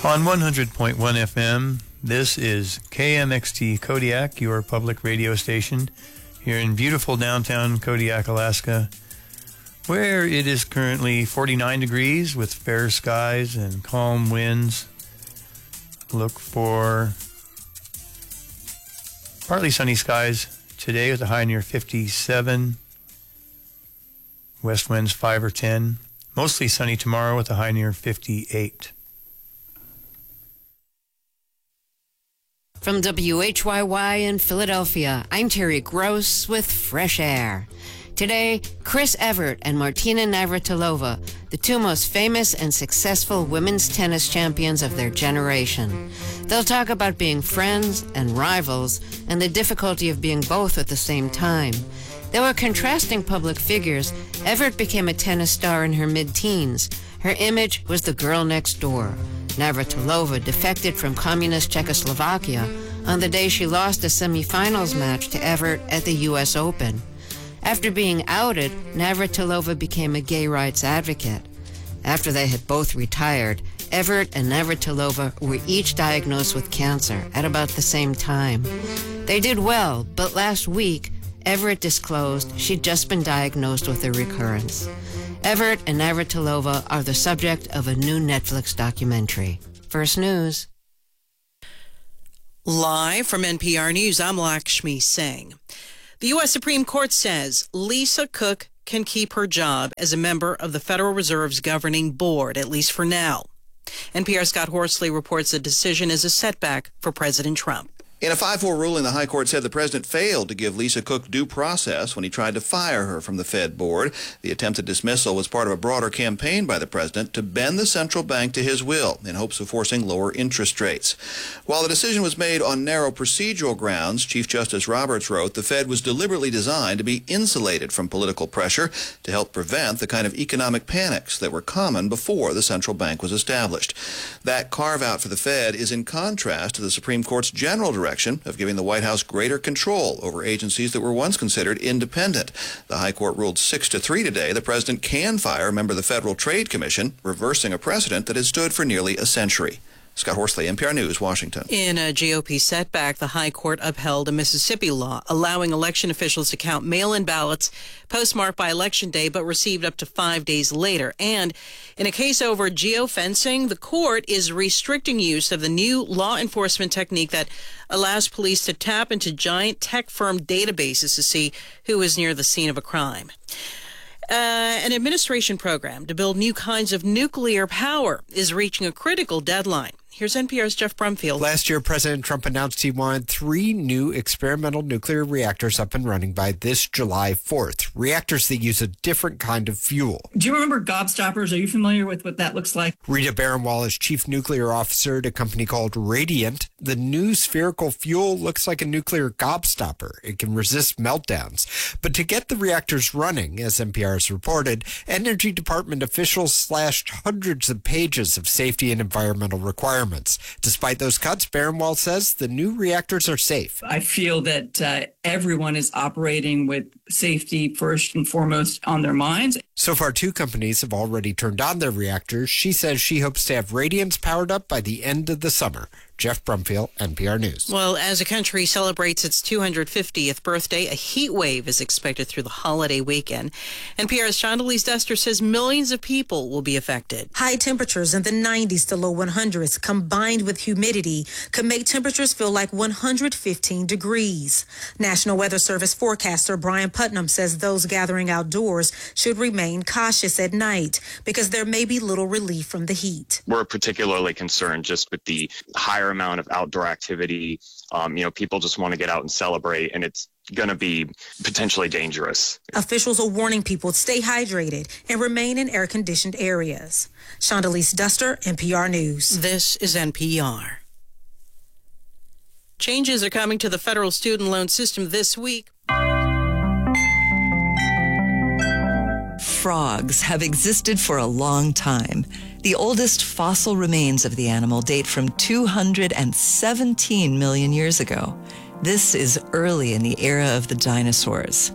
On 100.1 FM, this is KMXT Kodiak, your public radio station, here in beautiful downtown Kodiak, Alaska, where it is currently 49 degrees with fair skies and calm winds. Look for partly sunny skies today with a high near 57. West winds 5 or 10. Mostly sunny tomorrow with a high near 58. From WHYY in Philadelphia, I'm Terry Gross with Fresh Air. Today, Chris Evert and Martina Navratilova, the two most famous and successful women's tennis champions of their generation. They'll talk about being friends and rivals and the difficulty of being both at the same time. They were contrasting public figures. Evert became a tennis star in her mid-teens. Her image was the girl next door. Navratilova defected from communist Czechoslovakia on the day she lost a semifinals match to Evert at the U.S. Open. After being outed, Navratilova became a gay rights advocate. After they had both retired, Evert and Navratilova were each diagnosed with cancer at about the same time. They did well, but last week, Evert disclosed she'd just been diagnosed with a recurrence. Evert and Navratilova are the subject of a new Netflix documentary. First News. Live from NPR News, I'm Lakshmi Singh. The U.S. Supreme Court says Lisa Cook can keep her job as a member of the Federal Reserve's governing board, at least for now. NPR's Scott Horsley reports the decision is a setback for President Trump. In a 5-4 ruling, the High Court said the president failed to give Lisa Cook due process when he tried to fire her from the Fed board. The attempted dismissal was part of a broader campaign by the president to bend the central bank to his will in hopes of forcing lower interest rates. While the decision was made on narrow procedural grounds, Chief Justice Roberts wrote the Fed was deliberately designed to be insulated from political pressure to help prevent the kind of economic panics that were common before the central bank was established. That carve-out for the Fed is in contrast to the Supreme Court's general direction of giving the White House greater control over agencies that were once considered independent. The High Court ruled 6-3 today the president can fire a member of the Federal Trade Commission, reversing a precedent that has stood for nearly a century. Scott Horsley, NPR News, Washington. In a GOP setback, the High Court upheld a Mississippi law allowing election officials to count mail-in ballots postmarked by Election Day but received up to 5 days later. And in a case over geofencing, the court is restricting use of the new law enforcement technique that allows police to tap into giant tech firm databases to see who is near the scene of a crime. An administration program to build new kinds of nuclear power is reaching a critical deadline. Here's NPR's Jeff Brumfield. Last year, President Trump announced he wanted 3 new experimental nuclear reactors up and running by this July 4th. Reactors that use a different kind of fuel. Do you remember gobstoppers? Are you familiar with what that looks like? Rita Baranwal is chief nuclear officer at a company called Radiant. The new spherical fuel looks like a nuclear gobstopper. It can resist meltdowns. But to get the reactors running, as NPR has reported, Energy Department officials slashed hundreds of pages of safety and environmental requirements. Despite those cuts, Baranwal says the new reactors are safe. I feel that everyone is operating with safety first and foremost on their minds. So far, 2 companies have already turned on their reactors. She says she hopes to have Radiance powered up by the end of the summer. Jeff Brumfield, NPR News. Well, as the country celebrates its 250th birthday, a heat wave is expected through the holiday weekend. NPR's Shondalise Duster says millions of people will be affected. High temperatures in the 90s to low 100s combined with humidity could make temperatures feel like 115 degrees. National Weather Service forecaster Brian Putnam says those gathering outdoors should remain cautious at night because there may be little relief from the heat. We're particularly concerned just with the higher amount of outdoor activity. People just want to get out and celebrate, and it's going to be potentially dangerous. Officials are warning people to stay hydrated and remain in air-conditioned areas. Shondalise Duster, NPR News. This is NPR. Changes are coming to the federal student loan system this week. Frogs have existed for a long time. The oldest fossil remains of the animal date from 217 million years ago. This is early in the era of the dinosaurs.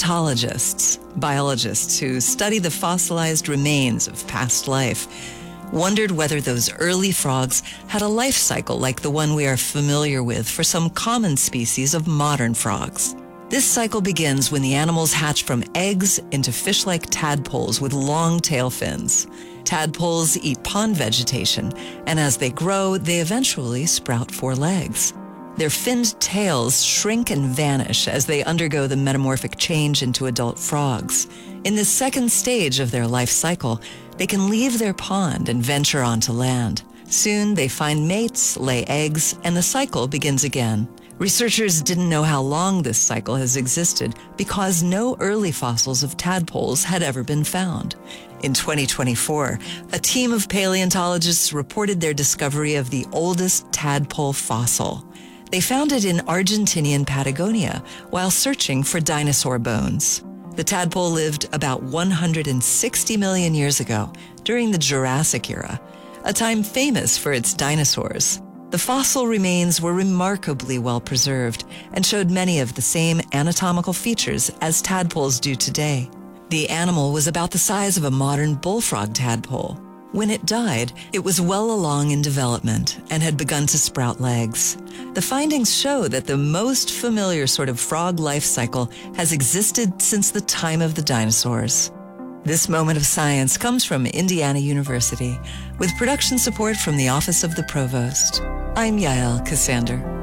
Paleontologists, biologists who study the fossilized remains of past life, wondered whether those early frogs had a life cycle like the one we are familiar with for some common species of modern frogs. This cycle begins when the animals hatch from eggs into fish-like tadpoles with long tail fins. Tadpoles eat pond vegetation, and as they grow, they eventually sprout 4 legs. Their finned tails shrink and vanish as they undergo the metamorphic change into adult frogs. In the second stage of their life cycle, they can leave their pond and venture onto land. Soon they find mates, lay eggs, and the cycle begins again. Researchers didn't know how long this cycle has existed because no early fossils of tadpoles had ever been found. In 2024, a team of paleontologists reported their discovery of the oldest tadpole fossil. They found it in Argentinian Patagonia while searching for dinosaur bones. The tadpole lived about 160 million years ago during the Jurassic era, a time famous for its dinosaurs. The fossil remains were remarkably well preserved and showed many of the same anatomical features as tadpoles do today. The animal was about the size of a modern bullfrog tadpole. When it died, it was well along in development and had begun to sprout legs. The findings show that the most familiar sort of frog life cycle has existed since the time of the dinosaurs. This moment of science comes from Indiana University, with production support from the Office of the Provost. I'm Yael Cassander.